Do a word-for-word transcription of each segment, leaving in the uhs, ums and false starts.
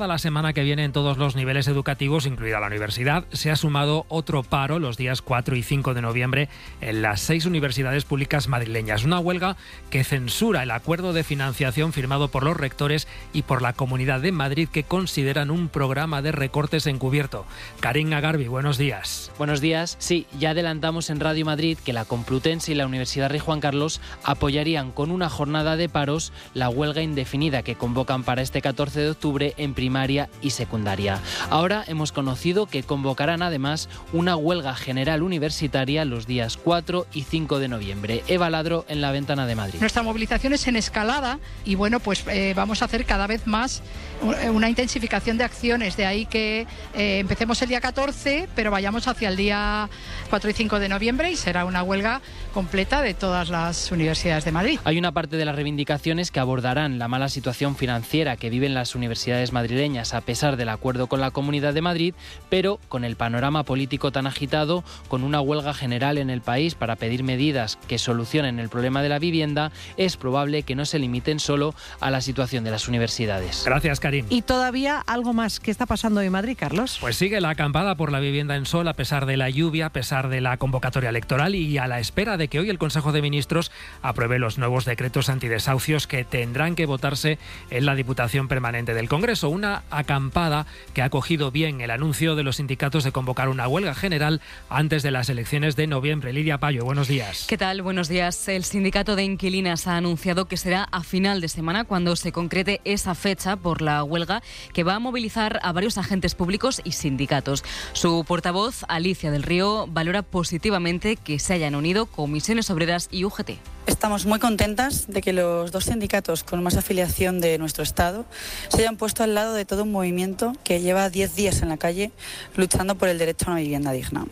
La semana que viene en todos los niveles educativos, incluida la universidad, se ha sumado otro paro los días cuatro y cinco de noviembre en las seis universidades públicas madrileñas. Una huelga que censura el acuerdo de financiación firmado por los rectores y por la Comunidad de Madrid, que consideran un programa de recortes encubierto. Karin Agarbi, buenos días. Buenos días. Sí, ya adelantamos en Radio Madrid que la Complutense y la Universidad Rey Juan Carlos apoyarían con una jornada de paros la huelga indefinida que convocan para este catorce de octubre en primaria y secundaria. Ahora hemos conocido que convocarán además una huelga general universitaria los días cuatro y cinco de noviembre. Eva Ladro en La Ventana de Madrid. Nuestra movilización es en escalada y bueno, pues eh, vamos a hacer cada vez más una intensificación de acciones. De ahí que eh, empecemos el día catorce, pero vayamos hacia el día cuatro y cinco de noviembre y será una huelga completa de todas las universidades de Madrid. Hay una parte de las reivindicaciones que abordarán la mala situación financiera que viven las universidades madrileñas a pesar del acuerdo con la Comunidad de Madrid, pero con el panorama político tan agitado, con una huelga general en el país para pedir medidas que solucionen el problema de la vivienda, es probable que no se limiten solo a la situación de las universidades. Gracias, Karim. Y todavía algo más. ¿Qué está pasando en Madrid, Carlos? Pues sigue la acampada por la vivienda en Sol a pesar de la lluvia, a pesar de la convocatoria electoral y a la espera de que hoy el Consejo de Ministros apruebe los nuevos decretos antidesahucios que tendrán que votarse en la Diputación Permanente del Congreso. Una acampada que ha acogido bien el anuncio de los sindicatos de convocar una huelga general antes de las elecciones de noviembre. Lidia Payo, buenos días. ¿Qué tal? Buenos días. El sindicato de inquilinas ha anunciado que será a final de semana cuando se concrete esa fecha por la huelga que va a movilizar a varios agentes públicos y sindicatos. Su portavoz, Alicia del Río, valora positivamente que se hayan unido Comisiones Obreras y U G T. Estamos muy contentas de que los dos sindicatos con más afiliación de nuestro Estado se hayan puesto al lado de todo un movimiento que lleva diez días en la calle luchando por el derecho a una vivienda digna.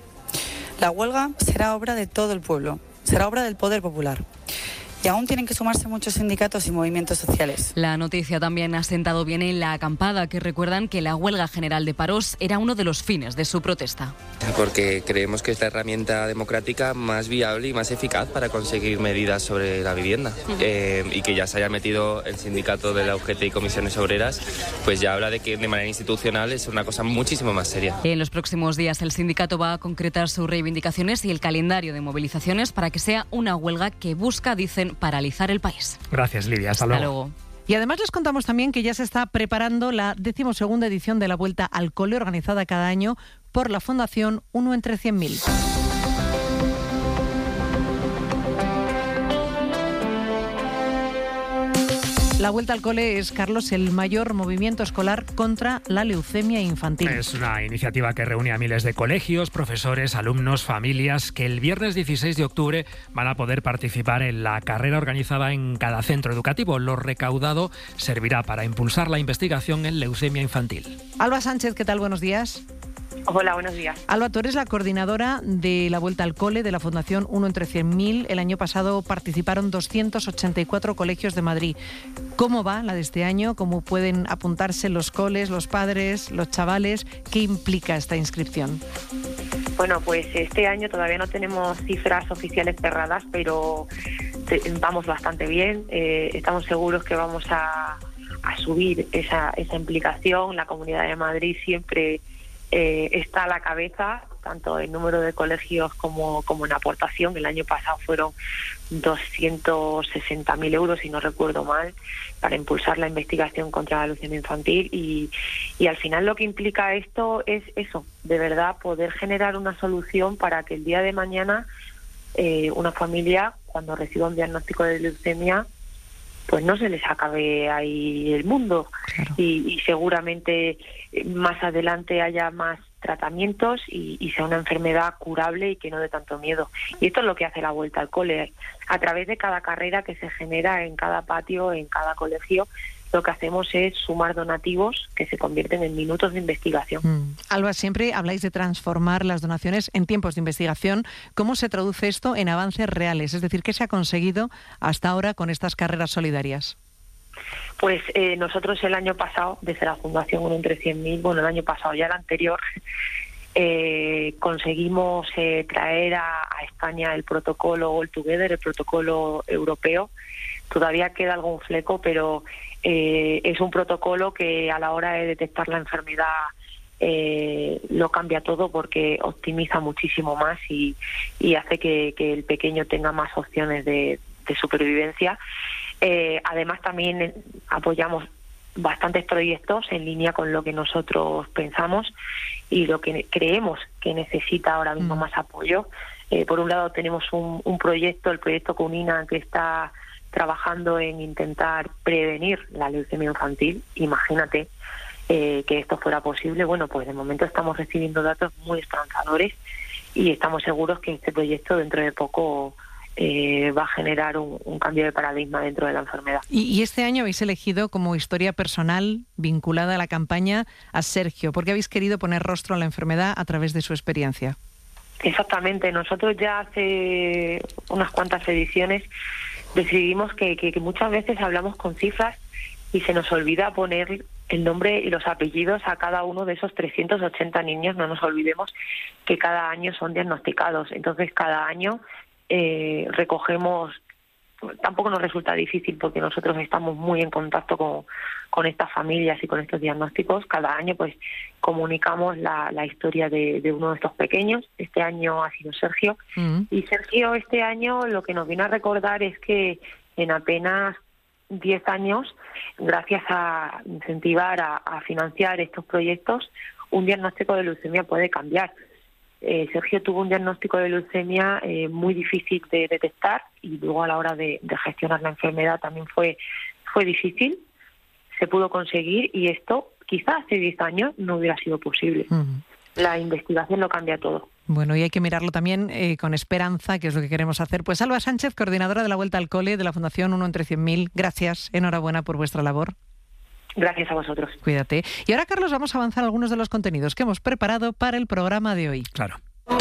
La huelga será obra de todo el pueblo, será obra del poder popular. Y aún tienen que sumarse muchos sindicatos y movimientos sociales. La noticia también ha sentado bien en la acampada, que recuerdan que la huelga general de paros era uno de los fines de su protesta. Porque creemos que es la herramienta democrática más viable y más eficaz para conseguir medidas sobre la vivienda. Uh-huh. Eh, y que ya se haya metido el sindicato de la U G T y Comisiones Obreras, pues ya habla de que de manera institucional es una cosa muchísimo más seria. En los próximos días el sindicato va a concretar sus reivindicaciones y el calendario de movilizaciones para que sea una huelga que busca, dicen, paralizar el país. Gracias, Lidia. Hasta, Hasta luego. luego. Y además les contamos también que ya se está preparando la decimosegunda edición de la Vuelta al Cole, organizada cada año por la Fundación Uno entre cien mil. La Vuelta al Cole es, Carlos, el mayor movimiento escolar contra la leucemia infantil. Es una iniciativa que reúne a miles de colegios, profesores, alumnos, familias, que el viernes dieciséis de octubre van a poder participar en la carrera organizada en cada centro educativo. Lo recaudado servirá para impulsar la investigación en leucemia infantil. Alba Sánchez, ¿qué tal? Buenos días. Hola, buenos días. Alba, tú eres la coordinadora de la Vuelta al Cole de la Fundación Uno entre cien mil. El año pasado participaron doscientos ochenta y cuatro colegios de Madrid. ¿Cómo va la de este año? ¿Cómo pueden apuntarse los coles, los padres, los chavales? ¿Qué implica esta inscripción? Bueno, pues este año todavía no tenemos cifras oficiales cerradas, pero vamos bastante bien. Eh, estamos seguros que vamos a, a subir esa, esa implicación. La Comunidad de Madrid siempre Eh, está a la cabeza, tanto en número de colegios como, como en aportación. El año pasado fueron doscientos sesenta mil euros, si no recuerdo mal, para impulsar la investigación contra la leucemia infantil y, y al final lo que implica esto es eso, de verdad poder generar una solución para que el día de mañana eh, una familia, cuando reciba un diagnóstico de leucemia, pues no se les acabe ahí el mundo. Claro. y, y seguramente más adelante haya más tratamientos y, y sea una enfermedad curable y que no dé tanto miedo. Y esto es lo que hace la Vuelta al Cole. A través de cada carrera que se genera en cada patio, en cada colegio, lo que hacemos es sumar donativos que se convierten en minutos de investigación. Mm. Alba, siempre habláis de transformar las donaciones en tiempos de investigación. ¿Cómo se traduce esto en avances reales? Es decir, ¿qué se ha conseguido hasta ahora con estas carreras solidarias? Pues eh, nosotros el año pasado, desde la Fundación Uno entre cien mil, bueno, el año pasado, ya el anterior, eh, conseguimos eh, traer a, a España el protocolo All Together, el protocolo europeo. Todavía queda algún fleco, pero eh, es un protocolo que a la hora de detectar la enfermedad eh, lo cambia todo, porque optimiza muchísimo más y, y hace que, que el pequeño tenga más opciones de, de supervivencia. Eh, además, también apoyamos bastantes proyectos en línea con lo que nosotros pensamos y lo que creemos que necesita ahora mismo más apoyo. Eh, por un lado tenemos un, un proyecto, el proyecto CUNINA, que está trabajando en intentar prevenir la leucemia infantil. Imagínate eh, que esto fuera posible. Bueno, pues de momento estamos recibiendo datos muy esperanzadores y estamos seguros que este proyecto dentro de poco eh, va a generar un, un cambio de paradigma dentro de la enfermedad. Y, y este año habéis elegido como historia personal vinculada a la campaña a Sergio, porque habéis querido poner rostro a la enfermedad a través de su experiencia. Exactamente. Nosotros ya hace unas cuantas ediciones decidimos que, que, que muchas veces hablamos con cifras y se nos olvida poner el nombre y los apellidos a cada uno de esos trescientos ochenta niños. No nos olvidemos que cada año son diagnosticados. Entonces, cada año eh, recogemos... Tampoco nos resulta difícil porque nosotros estamos muy en contacto con, con estas familias y con estos diagnósticos. Cada año pues comunicamos la, la historia de, de uno de estos pequeños. Este año ha sido Sergio. Mm. Y Sergio este año lo que nos viene a recordar es que en apenas diez años, gracias a incentivar, a, a financiar estos proyectos, un diagnóstico de leucemia puede cambiar. Eh, Sergio tuvo un diagnóstico de leucemia eh, muy difícil de detectar y luego a la hora de, de gestionar la enfermedad también fue, fue difícil. Se pudo conseguir y esto quizás hace diez años no hubiera sido posible. Uh-huh. La investigación lo cambia todo. Bueno, y hay que mirarlo también eh, con esperanza, que es lo que queremos hacer. Pues Alba Sánchez, coordinadora de la Vuelta al Cole de la Fundación uno entre cien mil, gracias, enhorabuena por vuestra labor. Gracias a vosotros. Cuídate. Y ahora, Carlos, vamos a avanzar algunos de los contenidos que hemos preparado para el programa de hoy. Claro.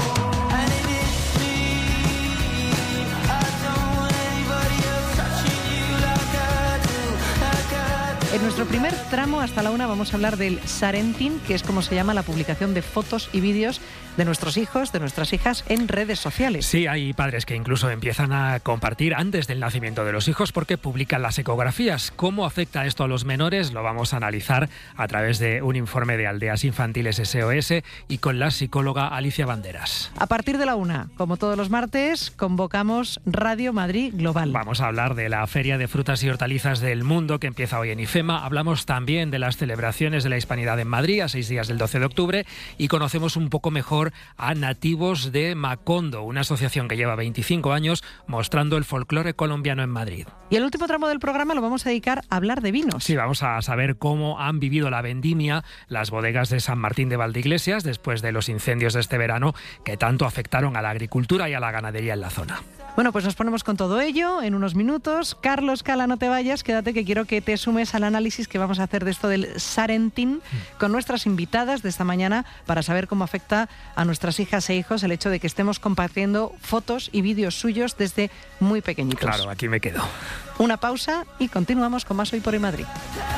En nuestro primer tramo, hasta la una, vamos a hablar del Sarentin, que es como se llama la publicación de fotos y vídeos de nuestros hijos, de nuestras hijas, en redes sociales. Sí, hay padres que incluso empiezan a compartir antes del nacimiento de los hijos porque publican las ecografías. ¿Cómo afecta esto a los menores? Lo vamos a analizar a través de un informe de Aldeas Infantiles S O S y con la psicóloga Alicia Banderas. A partir de la una, como todos los martes, convocamos Radio Madrid Global. Vamos a hablar de la Feria de Frutas y Hortalizas del Mundo que empieza hoy en IFEMA. Hablamos también de las celebraciones de la Hispanidad en Madrid a seis días del doce de octubre y conocemos un poco mejor a nativos de Macondo, una asociación que lleva veinticinco años mostrando el folclore colombiano en Madrid. Y el último tramo del programa lo vamos a dedicar a hablar de vinos. Sí, vamos a saber cómo han vivido la vendimia las bodegas de San Martín de Valdeiglesias después de los incendios de este verano que tanto afectaron a la agricultura y a la ganadería en la zona. Bueno, pues nos ponemos con todo ello en unos minutos. Carlos Cala, no te vayas, quédate que quiero que te sumes al análisis que vamos a hacer de esto del Sarentin con nuestras invitadas de esta mañana para saber cómo afecta a nuestras hijas e hijos el hecho de que estemos compartiendo fotos y vídeos suyos desde muy pequeñitos. Claro, aquí me quedo. Una pausa y continuamos con más Hoy por Hoy Madrid.